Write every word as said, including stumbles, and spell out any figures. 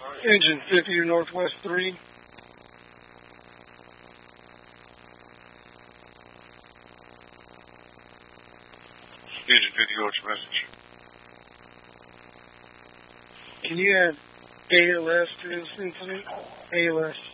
Engine fifty to Northwest three. Engine fifty, what's your message? Can you add A L S to this incident? A L S.